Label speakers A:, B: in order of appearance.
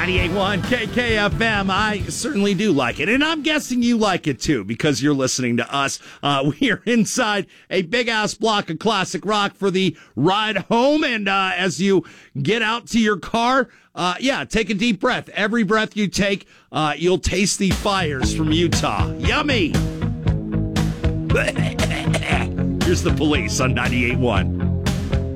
A: 98.1 KKFM. I certainly do like it. And I'm guessing you like it too because you're listening to us. We are inside a big-ass block of classic rock for the ride home. And as you get out to your car, take a deep breath. Every breath you take, you'll taste the fires from Utah. Yummy! Here's the Police on 98.1.